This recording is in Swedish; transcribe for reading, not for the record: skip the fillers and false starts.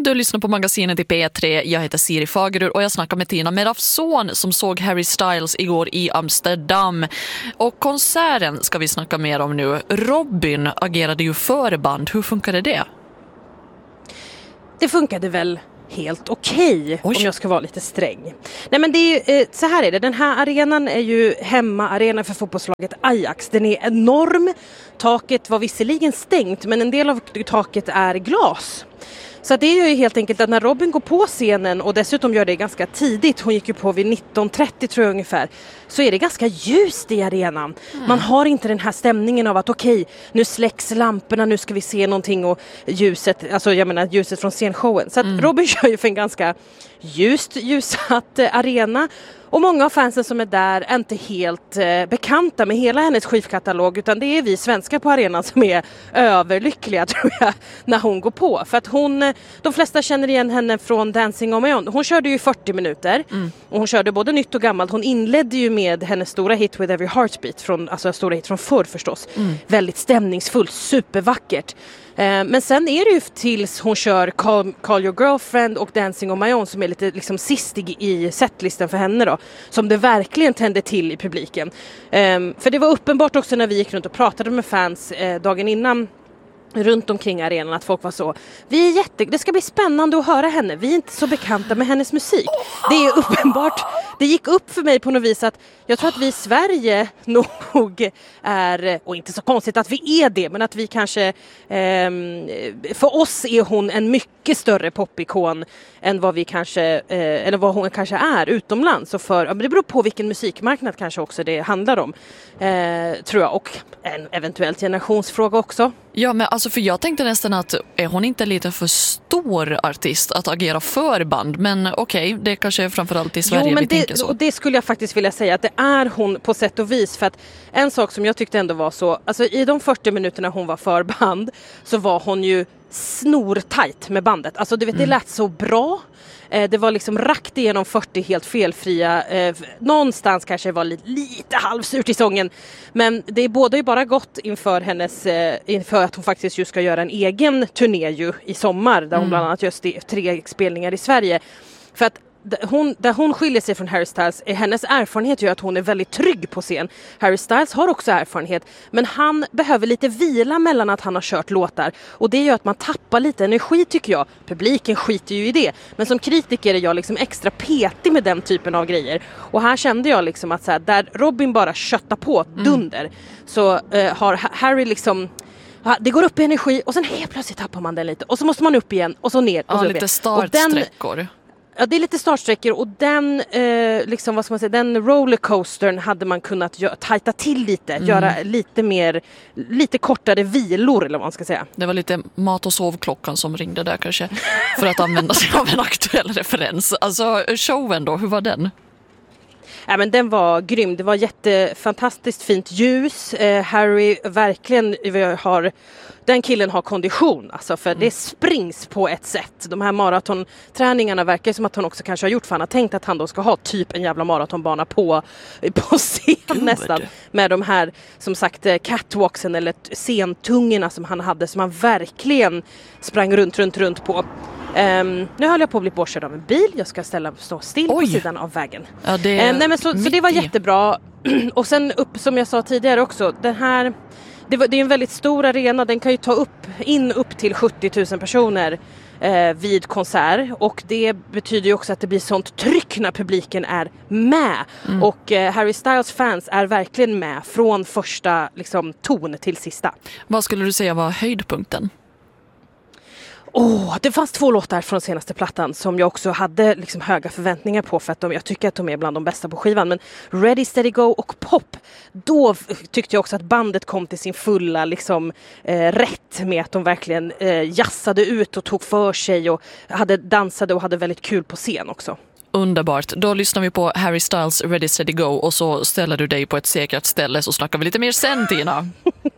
Du lyssnar på magasinet i P3. Jag heter Siri Fagerur och jag snackar med Tina Merafson som såg Harry Styles igår i Amsterdam. Och konserten ska vi snacka mer om nu. Robin agerade ju förband. Hur funkade det? Det funkade väl helt okej, om jag ska vara lite sträng. Nej, men det är ju, så här är det. Den här arenan är ju hemmaarena för fotbollslaget Ajax. Den är enorm. Taket var visserligen stängt, men en del av taket är glas. Så det är ju helt enkelt att när Robin går på scenen och dessutom gör det ganska tidigt, hon gick ju på vid 19.30 tror jag ungefär, så är det ganska ljust i arenan. Man har inte den här stämningen av att okej, nu släcks lamporna, nu ska vi se någonting och ljuset, alltså jag menar ljuset från scenshowen. Så att Robin kör ju för en ganska ljussatt arena. Och många av fansen som är där är inte helt bekanta med hela hennes skivkatalog, utan det är vi svenskar på arenan som är överlyckliga tror jag när hon går på. För att de flesta känner igen henne från Dancing on My Own. Hon körde ju 40 minuter och hon körde både nytt och gammalt. Hon inledde ju med hennes stora hit With Every Heartbeat, alltså stora hit från förr förstås. Väldigt stämningsfullt, supervackert. Men sen är det ju tills hon kör Call Your Girlfriend och Dancing on My Own som är lite liksom sistig i setlisten för henne då, som det verkligen tände till i publiken. För det var uppenbart också när vi gick runt och pratade med fans dagen innan runt omkring arenan att folk var så, det ska bli spännande att höra henne, vi är inte så bekanta med hennes musik. Det är uppenbart, det gick upp för mig på något vis att jag tror att vi i Sverige nog är, och inte så konstigt att vi är det, men att vi kanske för oss är hon en mycket större popikon än vad vi kanske, eller vad hon kanske är utomlands. Och det beror på vilken musikmarknad kanske också det handlar om, tror jag, och en eventuellt generationsfråga också. Ja, men alltså för jag tänkte nästan att är hon inte lite för stor artist att agera förband, men okej, det kanske är framförallt i Sverige vi tänker så. Och det skulle jag faktiskt vilja säga att det är hon på sätt och vis, för att en sak som jag tyckte ändå var så, alltså i de 40 minuterna hon var förband så var hon ju snortajt med bandet. Alltså du vet, det lät så bra. Det var liksom rakt igenom 40 helt felfria. Någonstans kanske var lite halvsurt i sången. Men det är båda ju bara gott inför att hon faktiskt just ska göra en egen turné ju i sommar. Där hon bland annat gör 3 spelningar i Sverige. För att där hon skiljer sig från Harry Styles är hennes erfarenhet ju att hon är väldigt trygg på scen. Harry Styles har också erfarenhet, men han behöver lite vila mellan att han har kört låtar, och det gör att man tappar lite energi tycker jag. Publiken skiter ju i det, men som kritiker är jag liksom extra petig med den typen av grejer. Och här kände jag liksom att så här, där Robin bara köttar på dunder, så har Harry liksom, det går upp i energi och sen helt plötsligt tappar man den lite och så måste man upp igen och så ner och så lite startsträckor. Ja, det är lite startsträckor, och den liksom, vad ska man säga, den rollercoastern hade man kunnat tajta till lite, göra lite kortare vilor eller vad man ska säga. Det var lite mat- och sovklockan som ringde där kanske, för att använda sig av en aktuell referens. Alltså showen då, hur var den? Ja, men den var grym. Det var jättefantastiskt fint ljus. Harry verkligen den killen har kondition, alltså, för det springs på ett sätt. De här maratonträningarna verkar som att han också kanske har gjort, för han har tänkt att han då ska ha typ en jävla maratonbana på scen nästan. Med de här, som sagt, catwalksen eller scentungerna som han hade, som han verkligen sprang runt på. Nu höll jag på att bli bortkörd av en bil. Jag ska stå still på sidan av vägen. Ja, så det var jättebra. Och sen upp, som jag sa tidigare också, det är en väldigt stor arena. Den kan ju ta upp till 70 000 personer vid konsert, och det betyder ju också att det blir sånt tryck när publiken är med. Och Harry Styles fans är verkligen med från första liksom, ton till sista. Vad skulle du säga var höjdpunkten? Det fanns 2 låtar från senaste plattan som jag också hade liksom höga förväntningar på, för att jag tycker att de är bland de bästa på skivan. Men Ready, Steady, Go och Pop, då tyckte jag också att bandet kom till sin fulla liksom, rätt med att de verkligen jassade ut och tog för sig och dansade och hade väldigt kul på scen också. Underbart. Då lyssnar vi på Harry Styles Ready, Steady, Go och så ställer du dig på ett säkert ställe, så snackar vi lite mer sen, Tina.